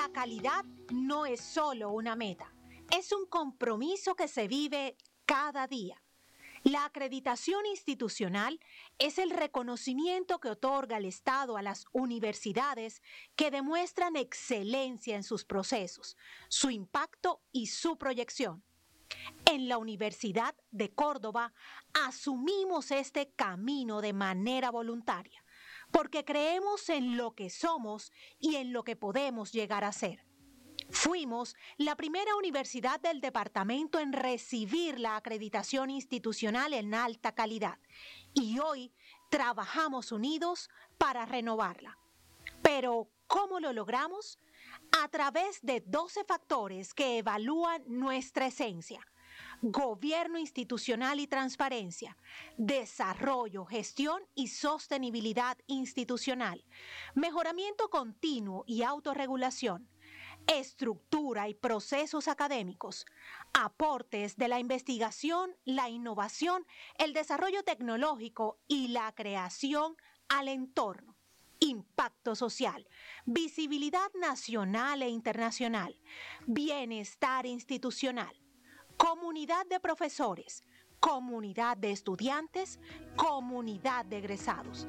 La calidad no es solo una meta, es un compromiso que se vive cada día. La acreditación institucional es el reconocimiento que otorga el Estado a las universidades que demuestran excelencia en sus procesos, su impacto y su proyección. En la Universidad de Córdoba asumimos este camino de manera voluntaria, porque creemos en lo que somos y en lo que podemos llegar a ser. Fuimos la primera universidad del departamento en recibir la acreditación institucional en alta calidad y hoy trabajamos unidos para renovarla. Pero, ¿cómo lo logramos? A través de 12 factores que evalúan nuestra esencia: gobierno institucional y transparencia, desarrollo, gestión y sostenibilidad institucional, mejoramiento continuo y autorregulación, estructura y procesos académicos, aportes de la investigación, la innovación, el desarrollo tecnológico y la creación al entorno, impacto social, visibilidad nacional e internacional, bienestar institucional, comunidad de profesores, comunidad de estudiantes, comunidad de egresados.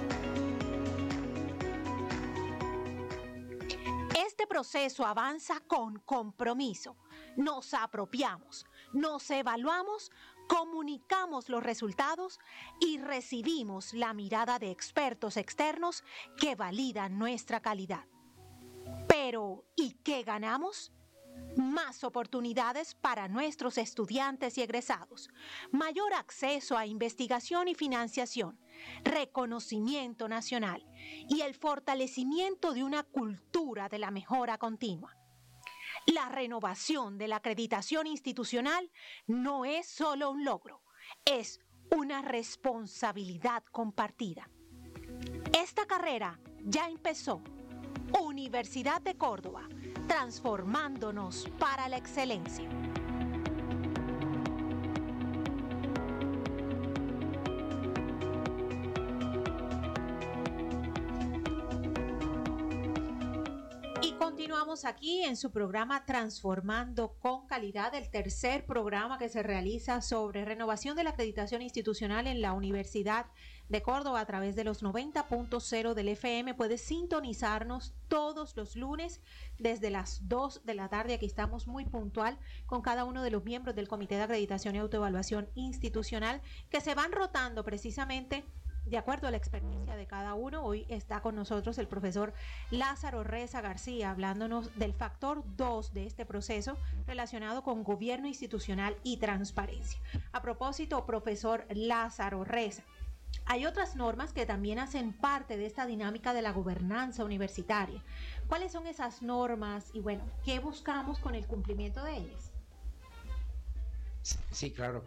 Este proceso avanza con compromiso. Nos apropiamos, nos evaluamos, comunicamos los resultados y recibimos la mirada de expertos externos que validan nuestra calidad. Pero, ¿y qué ganamos? Más oportunidades para nuestros estudiantes y egresados, mayor acceso a investigación y financiación, reconocimiento nacional y el fortalecimiento de una cultura de la mejora continua. La renovación de la acreditación institucional no es solo un logro, es una responsabilidad compartida. Esta carrera ya empezó. Universidad de Córdoba, transformándonos para la excelencia. Y continuamos aquí en su programa Transformando con Calidad, el tercer programa que se realiza sobre renovación de la acreditación institucional en la Universidad de Córdoba a través de los 90.0 del FM. Puedes sintonizarnos todos los lunes desde las 2 de la tarde. Aquí estamos muy puntual con cada uno de los miembros del Comité de Acreditación y Autoevaluación Institucional que se van rotando precisamente de acuerdo a la experiencia de cada uno. Hoy está con nosotros el profesor Lázaro Reza García hablándonos del factor 2 de este proceso relacionado con gobierno institucional y transparencia. A propósito, profesor Lázaro Reza, hay otras normas que también hacen parte de esta dinámica de la gobernanza universitaria. ¿Cuáles son esas normas y bueno, qué buscamos con el cumplimiento de ellas? Sí, claro.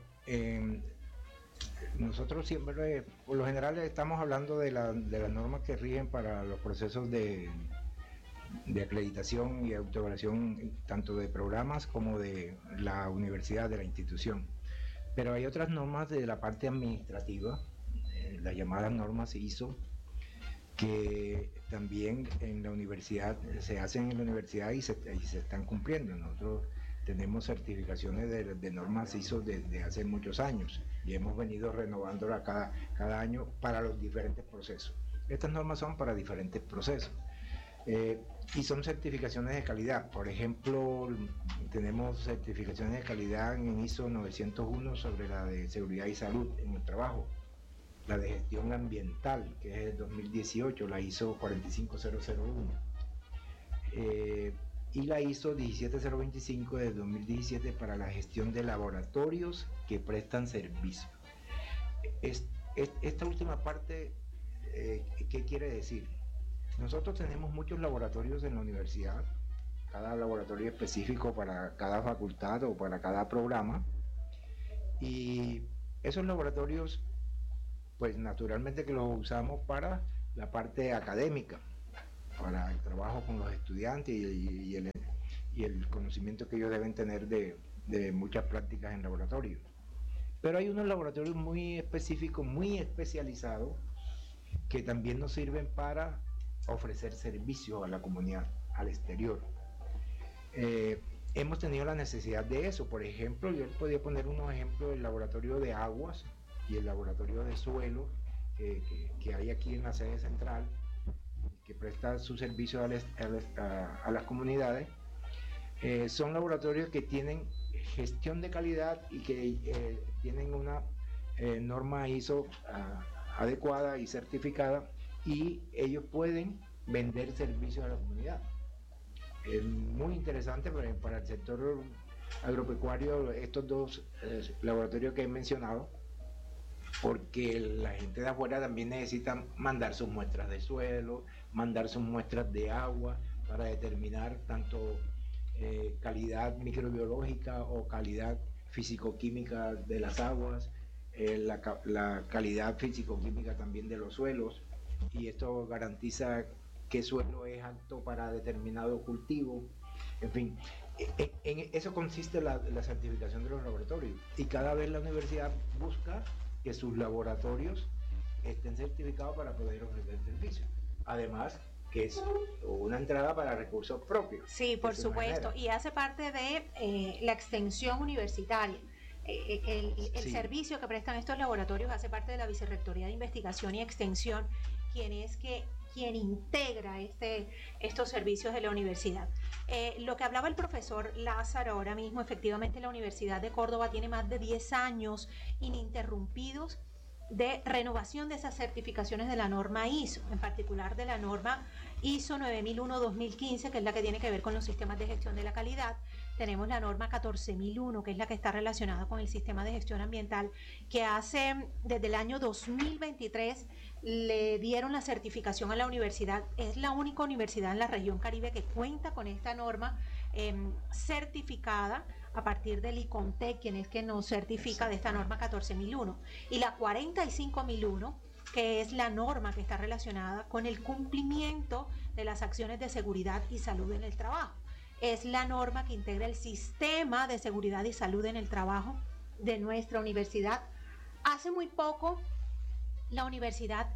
Nosotros siempre, por lo general, estamos hablando de las normas que rigen para los procesos de acreditación y autoevaluación, tanto de programas como de la universidad, de la institución. Pero hay otras normas de la parte administrativa, las llamadas normas ISO, que también en la universidad se hacen en la universidad y se están cumpliendo. Nosotros tenemos certificaciones de normas ISO desde hace muchos años y hemos venido renovándola cada año para los diferentes procesos. Estas normas son para diferentes procesos y son certificaciones de calidad. Por ejemplo, tenemos certificaciones de calidad en ISO 901 sobre la de seguridad y salud en el trabajo, la de gestión ambiental, que es el 2018, la ISO 45001, y la ISO 17025 de 2017 para la gestión de laboratorios que prestan servicio. Esta última parte, ¿qué quiere decir? Nosotros tenemos muchos laboratorios en la universidad, cada laboratorio específico para cada facultad o para cada programa, y esos laboratorios pues naturalmente que los usamos para la parte académica, para el trabajo con los estudiantes y el conocimiento que ellos deben tener de muchas prácticas en laboratorio. Pero hay unos laboratorios muy específicos, muy especializados, que también nos sirven para ofrecer servicios a la comunidad, al exterior. hemos tenido la necesidad de eso. Por ejemplo, yo podía poner unos ejemplos del laboratorio de aguas y el laboratorio de suelo que hay aquí en la sede central, que presta su servicio a las comunidades. Son laboratorios que tienen gestión de calidad y que tienen una norma ISO adecuada y certificada, y ellos pueden vender servicios a la comunidad. Es muy interesante para el sector agropecuario estos dos laboratorios que he mencionado, porque la gente de afuera también necesita mandar sus muestras de suelo, mandar sus muestras de agua para determinar tanto calidad microbiológica o calidad físico-química de las aguas, la calidad físico-química también de los suelos, y esto garantiza qué suelo es apto para determinado cultivo. En fin, en eso consiste la certificación de los laboratorios, y cada vez la universidad busca que sus laboratorios estén certificados para poder ofrecer servicios. Además, que es una entrada para recursos propios. Sí, por supuesto, y hace parte de la extensión universitaria. El servicio que prestan estos laboratorios hace parte de la Vicerrectoría de Investigación y Extensión, quien integra estos servicios de la universidad. Lo que hablaba el profesor Lázaro ahora mismo, efectivamente la Universidad de Córdoba tiene más de 10 años ininterrumpidos de renovación de esas certificaciones de la norma ISO, en particular de la norma ISO 9001-2015, que es la que tiene que ver con los sistemas de gestión de la calidad. Tenemos la norma 14001, que es la que está relacionada con el sistema de gestión ambiental, que desde el año 2023 le dieron la certificación a la universidad. Es la única universidad en la región Caribe que cuenta con esta norma certificada a partir del ICONTEC, quien es que nos certifica de esta norma 14001, y la 45001, que es la norma que está relacionada con el cumplimiento de las acciones de seguridad y salud en el trabajo. Es la norma que integra el sistema de seguridad y salud en el trabajo de nuestra universidad. Hace muy poco la universidad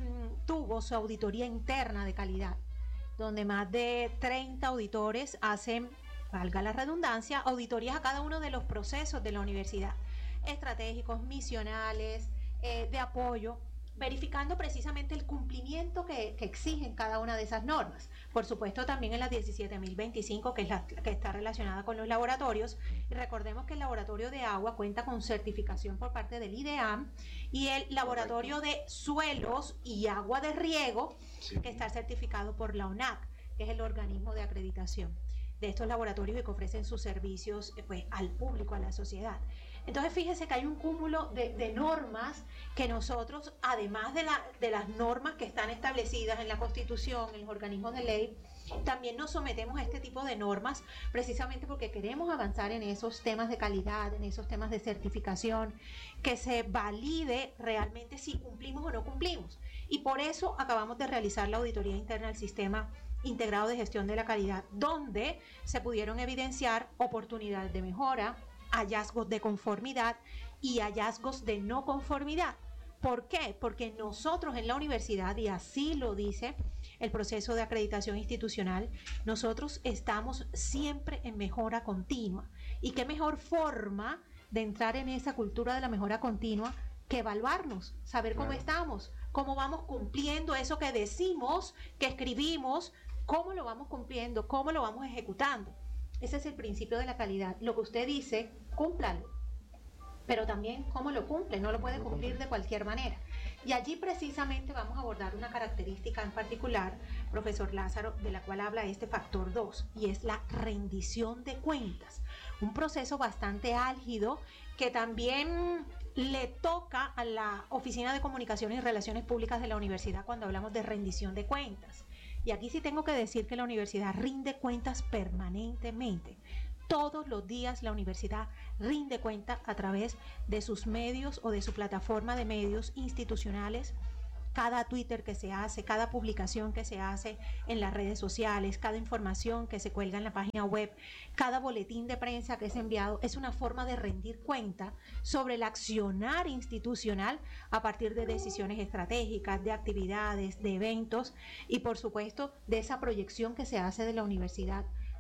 tuvo su auditoría interna de calidad, donde más de 30 auditores hacen, valga la redundancia, auditorías a cada uno de los procesos de la universidad, estratégicos, misionales, de apoyo, verificando precisamente el cumplimiento que exigen cada una de esas normas. Por supuesto, también en la 17.025, que es la que está relacionada con los laboratorios. Y recordemos que el laboratorio de agua cuenta con certificación por parte del IDEAM, y el laboratorio de suelos y agua de riego, que está certificado por la ONAC, que es el organismo de acreditación de estos laboratorios y que ofrecen sus servicios al público, a la sociedad. Entonces fíjese que hay un cúmulo de normas que nosotros, además de las normas que están establecidas en la Constitución, en los organismos de ley, también nos sometemos a este tipo de normas precisamente porque queremos avanzar en esos temas de calidad, en esos temas de certificación, que se valide realmente si cumplimos o no cumplimos. Y por eso acabamos de realizar la auditoría interna del Sistema Integrado de Gestión de la Calidad, donde se pudieron evidenciar oportunidades de mejora, hallazgos de conformidad y hallazgos de no conformidad. ¿Por qué? Porque nosotros en la universidad, y así lo dice el proceso de acreditación institucional, nosotros estamos siempre en mejora continua. ¿Y qué mejor forma de entrar en esa cultura de la mejora continua que evaluarnos, saber cómo estamos, cómo vamos cumpliendo eso que decimos, que escribimos, cómo lo vamos cumpliendo, cómo lo vamos ejecutando? Ese es el principio de la calidad. Lo que usted dice, cúmplalo. Pero también cómo lo cumple, no lo puede cumplir de cualquier manera. Y allí precisamente vamos a abordar una característica en particular, profesor Lázaro, de la cual habla este factor 2, y es la rendición de cuentas. Un proceso bastante álgido que también le toca a la Oficina de Comunicaciones y Relaciones Públicas de la universidad cuando hablamos de rendición de cuentas. Y aquí sí tengo que decir que la universidad rinde cuentas permanentemente. Todos los días la universidad rinde cuenta a través de sus medios o de su plataforma de medios institucionales. Cada Twitter que se hace, cada publicación que se hace en las redes sociales, cada información que se cuelga en la página web, cada boletín de prensa que es enviado, es una forma de rendir cuenta sobre el accionar institucional a partir de decisiones estratégicas, de actividades, de eventos y por supuesto de esa proyección que se hace de la universidad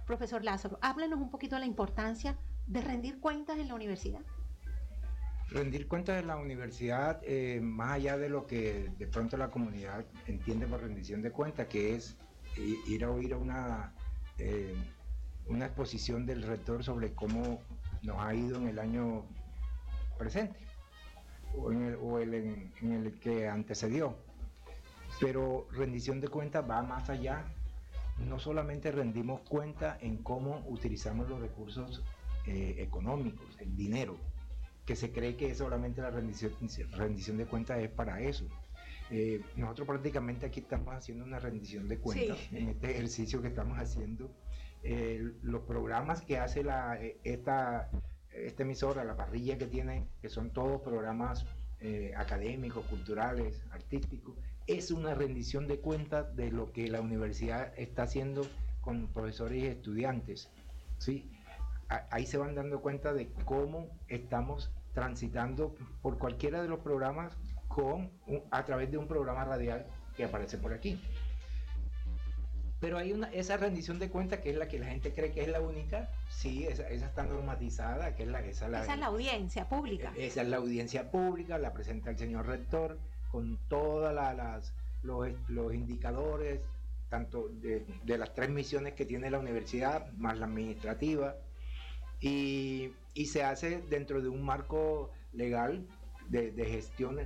Profesor Lázaro, háblenos un poquito de la importancia de rendir cuentas en la universidad. Rendir cuentas en la universidad, más allá de lo que de pronto la comunidad entiende por rendición de cuentas, que es ir a oír una exposición del rector sobre cómo nos ha ido en el año presente o en el que antecedió. Pero rendición de cuentas va más allá. No solamente rendimos cuenta en cómo utilizamos los recursos económicos, el dinero, que se cree que solamente la rendición de cuentas es para eso. Nosotros prácticamente aquí estamos haciendo una rendición de cuentas, sí, en este ejercicio que estamos haciendo. Los programas que hace esta emisora, la parrilla que tiene, que son todos programas académicos, culturales, artísticos, es una rendición de cuentas de lo que la universidad está haciendo con profesores y estudiantes, ¿sí? Ahí se van dando cuenta de cómo estamos transitando por cualquiera de los programas a través de un programa radial que aparece por aquí. Pero hay esa rendición de cuentas que es la que la gente cree que es la única. Sí, esa está normatizada, que esa es la audiencia pública. Esa es la audiencia pública, la presenta el señor rector con todos los indicadores, tanto de las 3 misiones que tiene la universidad, más la administrativa, y se hace dentro de un marco legal de gestión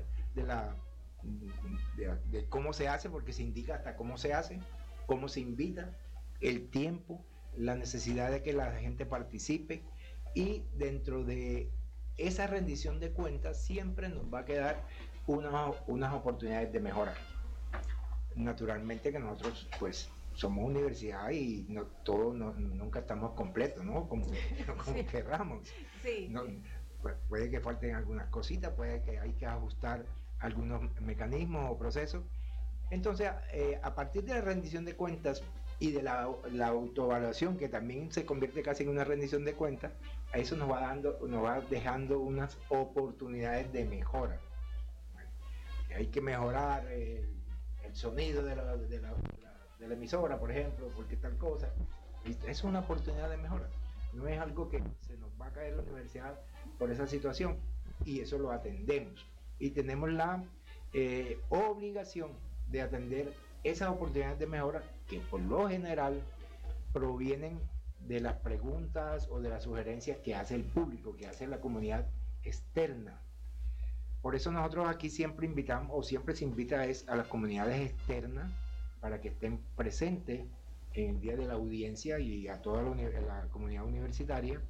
de cómo se hace, porque se indica hasta cómo se hace, cómo se invita, el tiempo, la necesidad de que la gente participe, y dentro de esa rendición de cuentas siempre nos va a quedar unas oportunidades de mejora. Naturalmente que nosotros pues somos universidad y nunca estamos completos, ¿no? Como sí, querramos. Sí. No, puede que falten algunas cositas, puede que hay que ajustar algunos mecanismos o procesos. Entonces, a partir de la rendición de cuentas y de la autoevaluación, que también se convierte casi en una rendición de cuentas, a eso nos va dejando unas oportunidades de mejora. Hay que mejorar el sonido de la emisora, por ejemplo, porque tal cosa. Es una oportunidad de mejora. No es algo que se nos va a caer la universidad por esa situación, y eso lo atendemos. Y tenemos la obligación de atender esas oportunidades de mejora que por lo general provienen de las preguntas o de las sugerencias que hace el público, que hace la comunidad externa. Por eso nosotros aquí siempre invitamos, o siempre se invita a las comunidades externas para que estén presentes en el día de la audiencia y a toda la comunidad universitaria.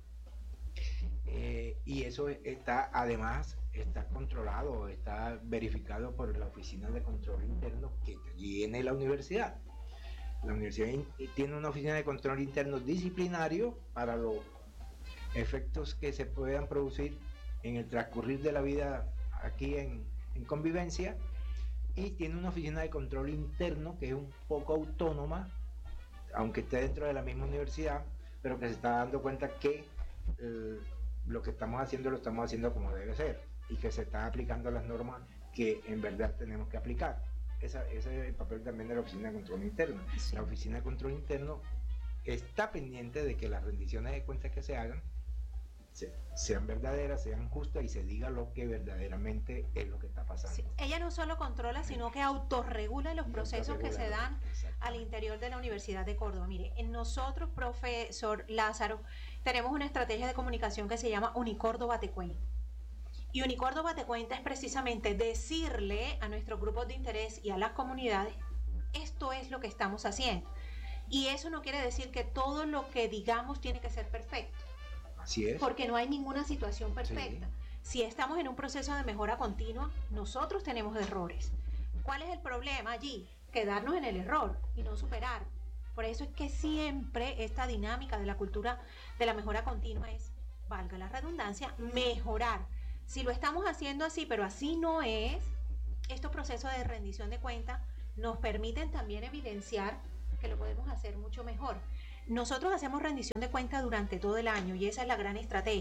Y eso además está controlado, está verificado por la Oficina de Control Interno que tiene la universidad. La universidad tiene una oficina de control interno disciplinario para los efectos que se puedan producir en el transcurrir de la vida aquí en convivencia, y tiene una oficina de control interno que es un poco autónoma, aunque esté dentro de la misma universidad, pero que se está dando cuenta que lo que estamos haciendo lo estamos haciendo como debe ser, y que se están aplicando las normas que en verdad tenemos que aplicar. Ese es el papel también de la Oficina de Control Interno. Sí. La Oficina de Control Interno está pendiente de que las rendiciones de cuentas que se hagan sean verdaderas, sean justas, y se diga lo que verdaderamente es lo que está pasando. Sí. Ella no solo controla, sino que autorregula los procesos que se dan al interior de la Universidad de Córdoba. Mire, nosotros, profesor Lázaro, tenemos una estrategia de comunicación que se llama Unicórdoba te cuenta. Y Unicórdoba te cuenta es precisamente decirle a nuestros grupos de interés y a las comunidades, esto es lo que estamos haciendo. Y eso no quiere decir que todo lo que digamos tiene que ser perfecto. Así es. Porque no hay ninguna situación perfecta. Sí. Si estamos en un proceso de mejora continua, nosotros tenemos errores. ¿Cuál es el problema allí? Quedarnos en el error y no superar. Por eso es que siempre esta dinámica de la cultura de la mejora continua es, valga la redundancia, mejorar. Si lo estamos haciendo así, pero así no es, estos procesos de rendición de cuentas nos permiten también evidenciar que lo podemos hacer mucho mejor. Nosotros hacemos rendición de cuentas durante todo el año y esa es la gran estrategia.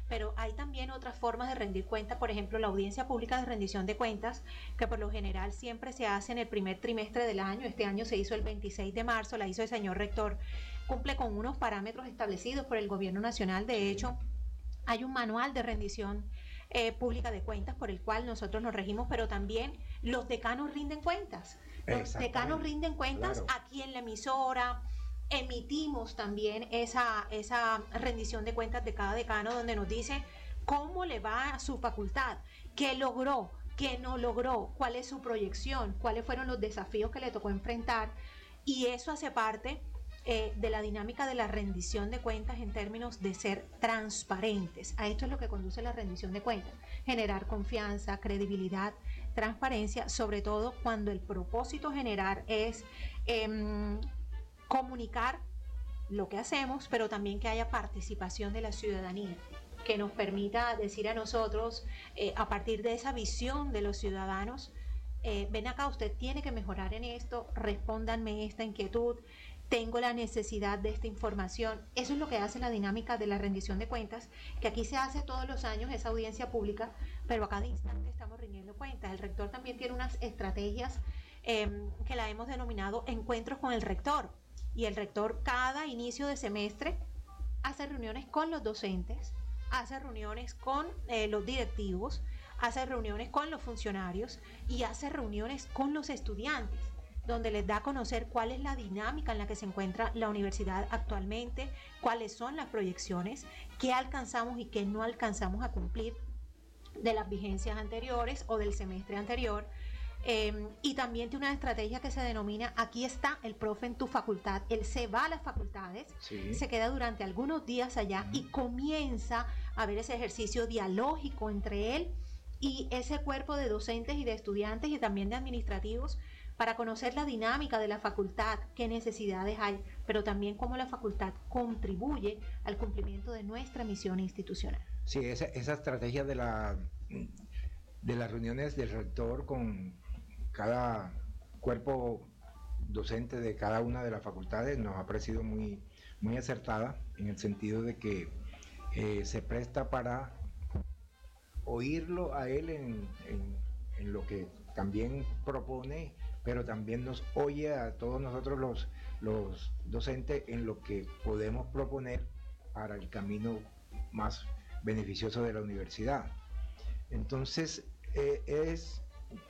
pero hay también otras formas de rendir cuentas, por ejemplo, la audiencia pública de rendición de cuentas, que por lo general siempre se hace en el primer trimestre del año. Este año se hizo el 26 de marzo, la hizo el señor rector, cumple con unos parámetros establecidos por el gobierno nacional. De hecho, hay un manual de rendición pública de cuentas por el cual nosotros nos regimos, pero también los decanos rinden cuentas. Los decanos rinden cuentas, claro, aquí en la emisora. Emitimos también esa rendición de cuentas de cada decano, donde nos dice cómo le va a su facultad, qué logró, qué no logró, cuál es su proyección, cuáles fueron los desafíos que le tocó enfrentar, y eso hace parte de la dinámica de la rendición de cuentas en términos de ser transparentes. A esto es lo que conduce la rendición de cuentas: generar confianza, credibilidad, transparencia, sobre todo cuando el propósito general es comunicar lo que hacemos, pero también que haya participación de la ciudadanía, que nos permita decir a nosotros, a partir de esa visión de los ciudadanos, ven acá, usted tiene que mejorar en esto, respóndanme esta inquietud, tengo la necesidad de esta información. Eso es lo que hace la dinámica de la rendición de cuentas, que aquí se hace todos los años, esa audiencia pública, pero a cada instante estamos rindiendo cuentas. El rector también tiene unas estrategias que la hemos denominado encuentros con el rector, y el rector cada inicio de semestre hace reuniones con los docentes, hace reuniones con los directivos, hace reuniones con los funcionarios y hace reuniones con los estudiantes, donde les da a conocer cuál es la dinámica en la que se encuentra la universidad actualmente, cuáles son las proyecciones, qué alcanzamos y qué no alcanzamos a cumplir de las vigencias anteriores o del semestre anterior. Y también tiene una estrategia que se denomina aquí está el profe en tu facultad. Él se va a las facultades, sí, se queda durante algunos días allá y comienza a ver ese ejercicio dialógico entre él y ese cuerpo de docentes y de estudiantes y también de administrativos, para conocer la dinámica de la facultad, qué necesidades hay, pero también cómo la facultad contribuye al cumplimiento de nuestra misión institucional. Sí, esa estrategia de las reuniones del rector con cada cuerpo docente de cada una de las facultades nos ha parecido muy, muy acertada, en el sentido de que se presta para oírlo a él en lo que también propone, pero también nos oye a todos nosotros los docentes en lo que podemos proponer para el camino más beneficioso de la universidad. Entonces es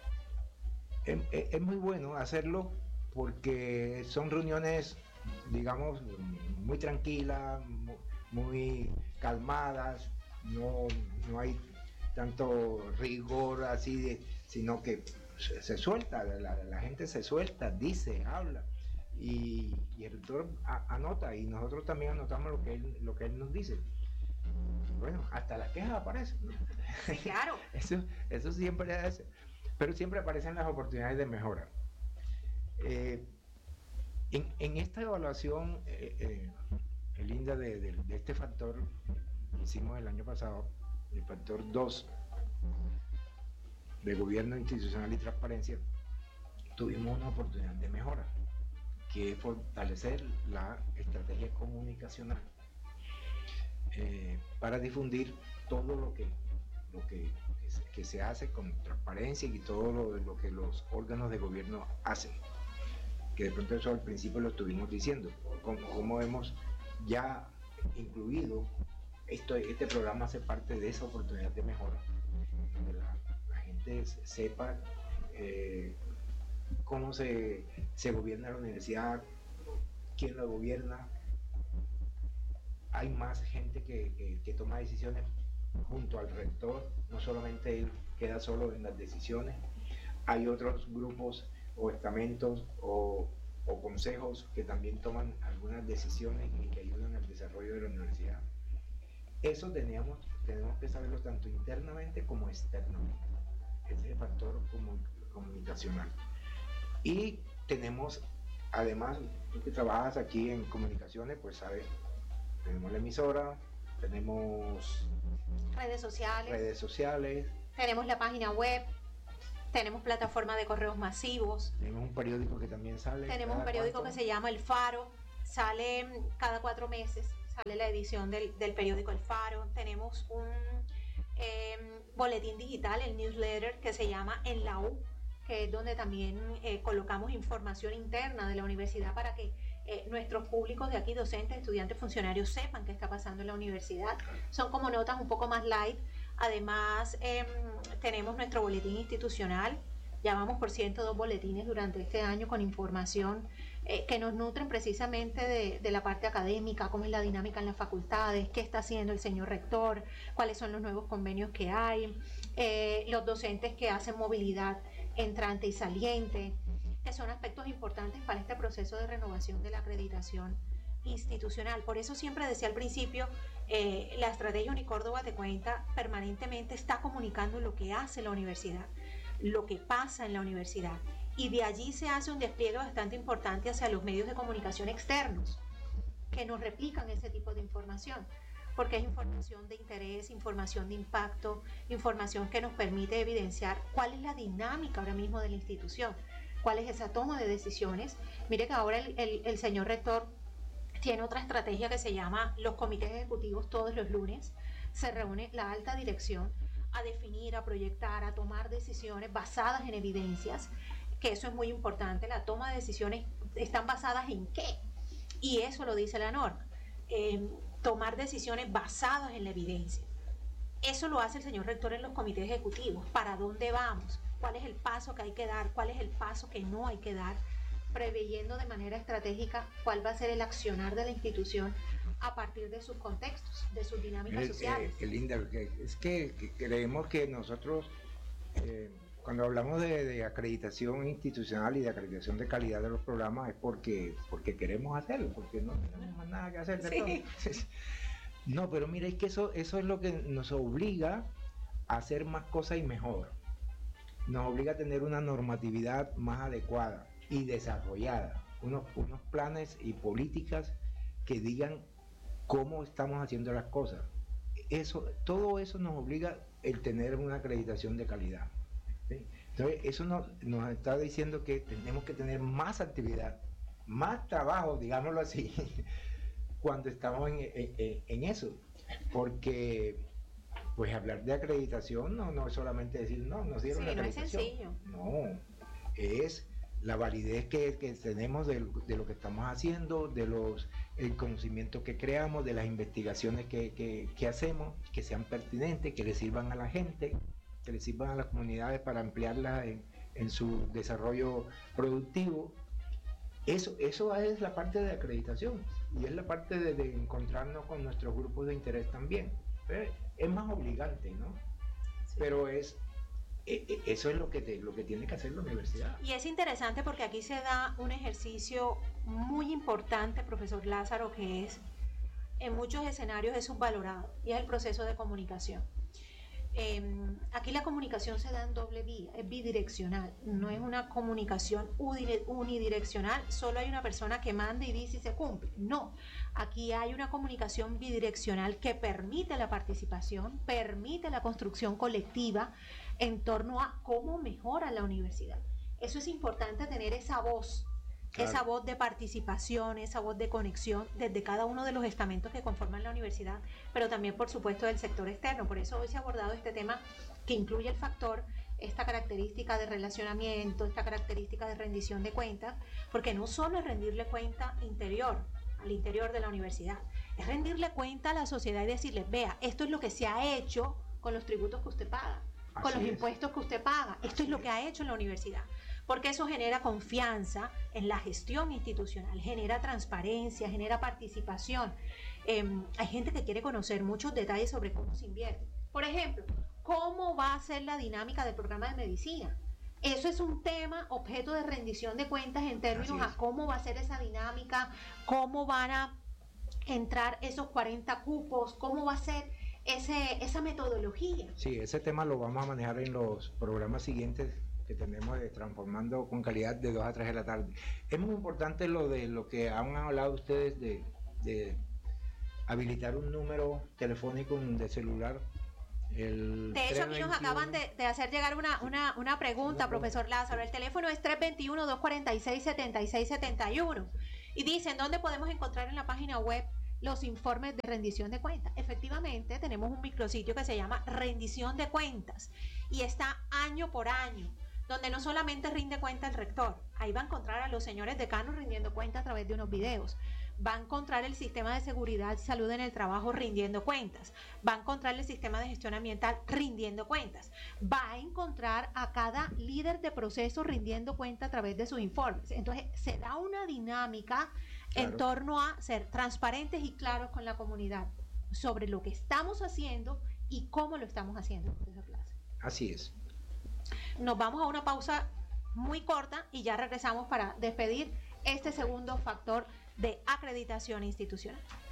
muy bueno hacerlo, porque son reuniones, digamos, muy tranquilas, muy calmadas, no hay tanto rigor así, sino que se suelta, la gente se suelta, dice, habla, y el rector anota, y nosotros también anotamos lo que él nos dice. Bueno, hasta las quejas aparecen, ¿no? Sí, claro. Eso siempre es, pero siempre aparecen las oportunidades de mejora. En esta evaluación, Linda, de este factor que hicimos el año pasado, el factor 2 de gobierno institucional y transparencia, tuvimos una oportunidad de mejora, que es fortalecer la estrategia comunicacional para difundir todo lo que se hace con transparencia y todo lo que los órganos de gobierno hacen, que de pronto eso al principio lo estuvimos diciendo, cómo hemos ya incluido este programa, hace parte de esa oportunidad de mejora, donde la gente sepa cómo se gobierna la universidad, quién la gobierna. Hay más gente que toma decisiones junto al rector, no solamente él queda solo en las decisiones, hay otros grupos o estamentos o consejos que también toman algunas decisiones y que ayudan al desarrollo de la universidad. Eso tenemos que saberlo tanto internamente como externamente, ese es el factor comunicacional. Y tenemos, además, tú que trabajas aquí en comunicaciones, pues sabes, tenemos la emisora, tenemos redes sociales, tenemos la página web, tenemos plataforma de correos masivos, tenemos un periódico que también sale, tenemos un periódico que se llama El Faro, sale cada 4 meses, sale la edición del periódico El Faro. Tenemos un boletín digital, el newsletter, que se llama En la U, que es donde también colocamos información interna de la universidad para que nuestros públicos de aquí, docentes, estudiantes, funcionarios, sepan qué está pasando en la universidad. Son como notas un poco más light. Además, tenemos nuestro boletín institucional. Ya vamos por 102 boletines durante este año con información que nos nutren precisamente de la parte académica, cómo es la dinámica en las facultades, qué está haciendo el señor rector, cuáles son los nuevos convenios que hay, los docentes que hacen movilidad entrante y saliente, que son aspectos importantes para este proceso de renovación de la acreditación institucional. Por eso siempre decía al principio, la estrategia Unicórdoba Te Cuenta permanentemente está comunicando lo que hace la universidad, lo que pasa en la universidad, y de allí se hace un despliegue bastante importante hacia los medios de comunicación externos que nos replican ese tipo de información, porque es información de interés, información de impacto, información que nos permite evidenciar cuál es la dinámica ahora mismo de la institución, cuál es esa toma de decisiones. Mire que ahora el señor rector tiene otra estrategia que se llama los comités ejecutivos. Todos los lunes se reúne la alta dirección a definir, a proyectar, a tomar decisiones basadas en evidencias, que eso es muy importante. La toma de decisiones están basadas en qué, y eso lo dice la norma, tomar decisiones basadas en la evidencia. Eso lo hace el señor rector en los comités ejecutivos. ¿Para dónde vamos? ¿Cuál es el paso que hay que dar? ¿Cuál es el paso que no hay que dar? Preveyendo de manera estratégica cuál va a ser el accionar de la institución a partir de sus contextos, de sus dinámicas sociales. Linda, es que creemos que nosotros, cuando hablamos de acreditación institucional y de acreditación de calidad de los programas, es porque queremos hacerlo, porque no tenemos más nada que hacer de todo. No, pero mira, es que eso es lo que nos obliga a hacer más cosas y mejor. Nos obliga a tener una normatividad más adecuada y desarrollada, unos planes y políticas que digan cómo estamos haciendo las cosas. Todo eso nos obliga el tener una acreditación de calidad, ¿sí? Entonces eso nos está diciendo que tenemos que tener más actividad, más trabajo, digámoslo así, cuando estamos en eso, porque pues hablar de acreditación no es solamente decir nos dieron la acreditación. No es sencillo. No, es la validez que tenemos de lo que estamos haciendo, el conocimiento que creamos, de las investigaciones que hacemos, que sean pertinentes, que le sirvan a la gente, que le sirvan a las comunidades para ampliarlas en su desarrollo productivo. Eso es la parte de acreditación, y es la parte de encontrarnos con nuestros grupos de interés también. Es más obligante, ¿no? Sí. Pero eso es lo que tiene que hacer la universidad. Y es interesante porque aquí se da un ejercicio muy importante, profesor Lázaro, que es, en muchos escenarios es subvalorado, y es el proceso de comunicación. Aquí la comunicación se da en doble vía, es bidireccional, no es una comunicación unidireccional, solo hay una persona que manda y dice y se cumple. No, aquí hay una comunicación bidireccional que permite la participación, permite la construcción colectiva en torno a cómo mejora la universidad. Eso es importante, tener esa voz. Claro. Esa voz de participación, esa voz de conexión desde cada uno de los estamentos que conforman la universidad, pero también por supuesto del sector externo. Por eso hoy se ha abordado este tema que incluye el factor, esta característica de relacionamiento, esta característica de rendición de cuentas, porque no solo es rendirle cuenta al interior de la universidad, es rendirle cuenta a la sociedad y decirle, vea, esto es lo que se ha hecho con los tributos que usted paga, con los impuestos que usted paga, esto es lo que ha hecho en la universidad. Porque eso genera confianza en la gestión institucional, genera transparencia, genera participación. Hay gente que quiere conocer muchos detalles sobre cómo se invierte. Por ejemplo, ¿cómo va a ser la dinámica del programa de medicina? Eso es un tema objeto de rendición de cuentas en términos a cómo va a ser esa dinámica, cómo van a entrar esos 40 cupos, cómo va a ser esa metodología. Sí, ese tema lo vamos a manejar en los programas siguientes que tenemos de Transformando con Calidad de 2 a 3 de la tarde. Es muy importante lo que han hablado ustedes de habilitar un número telefónico de celular. De hecho, aquí nos acaban de hacer llegar una pregunta, profesor Lázaro. El teléfono es 321-246-7671. Y dicen, ¿dónde podemos encontrar en la página web los informes de rendición de cuentas. Efectivamente, tenemos un micrositio que se llama Rendición de Cuentas y está año por año, donde no solamente rinde cuenta el rector, ahí va a encontrar a los señores decanos rindiendo cuenta a través de unos videos, va a encontrar el sistema de seguridad y salud en el trabajo rindiendo cuentas, va a encontrar el sistema de gestión ambiental rindiendo cuentas, va a encontrar a cada líder de proceso rindiendo cuenta a través de sus informes. Entonces se da una dinámica en torno a ser transparentes y claros con la comunidad sobre lo que estamos haciendo y cómo lo estamos haciendo en esa clase. Así es. Nos vamos a una pausa muy corta y ya regresamos para despedir este segundo factor de acreditación institucional.